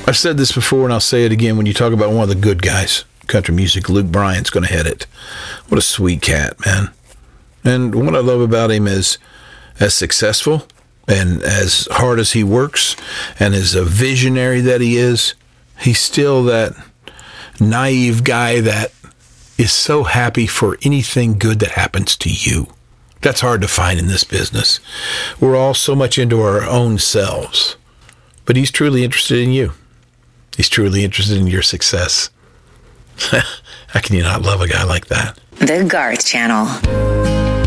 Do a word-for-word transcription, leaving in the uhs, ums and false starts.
I've said this before, and I'll say it again. When you talk about one of the good guys, country music, Luke Bryan's going to head it. What a sweet cat, man. And what I love about him is, as successful and as hard as he works, and as a visionary that he is, he's still that naive guy that is so happy for anything good that happens to you. That's hard to find in this business. We're all so much into our own selves. But he's truly interested in you. He's truly interested in your success. How can you not love a guy like that? The Garth Channel.